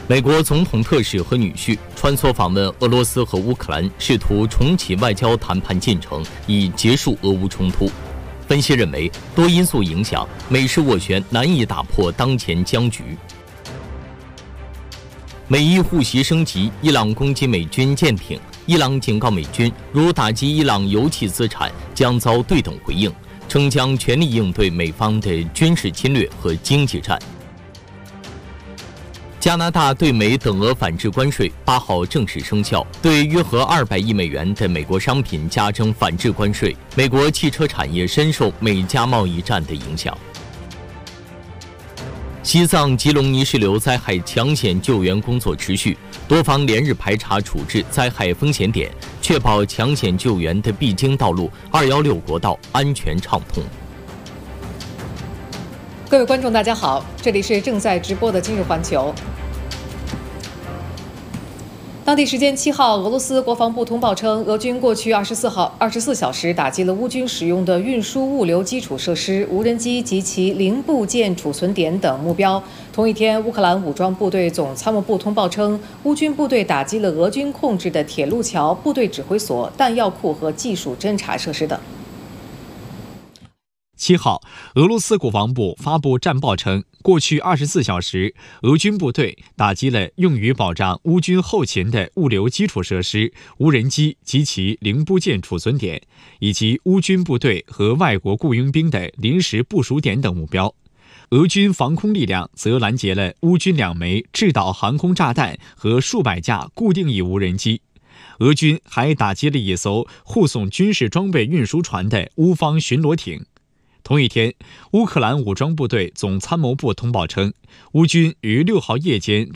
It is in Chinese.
美国总统特使和女婿穿梭访问俄罗斯和乌克兰，试图重启外交谈判进程，以结束俄乌冲突。分析认为，多因素影响，美势斡旋难以打破当前僵局。美伊互袭升级，伊朗攻击美军舰艇，伊朗警告美军，如打击伊朗油气资产，将遭对等回应，称将全力应对美方的军事侵略和经济战。加拿大对美等额反制关税8号正式生效，对约合200亿美元的美国商品加征反制关税。美国汽车产业深受美加贸易战的影响。西藏吉隆泥石流灾害抢险救援工作持续，多方连日排查处置灾害风险点，确保抢险救援的必经道路216国道安全畅通。 各位观众，大家好，这里是正在直播的今日环球。当地时间7号，俄罗斯国防部通报称，俄军过去24小时打击了乌军使用的运输物流基础设施、无人机及其零部件储存点等目标。同一天，乌克兰武装部队总参谋部通报称，乌军部队打击了俄军控制的铁路桥、部队指挥所、弹药库和技术侦察设施等。 7号，俄罗斯国防部发布战报称，过去24小时，俄军部队打击了用于保障乌军后勤的物流基础设施、无人机及其零部件储存点，以及乌军部队和外国雇佣兵的临时部署点等目标。俄军防空力量则拦截了乌军2枚制导航空炸弹和数百架固定翼无人机。俄军还打击了一艘护送军事装备运输船的乌方巡逻艇。同一天，乌克兰武装部队总参谋部通报称，乌军于6号夜间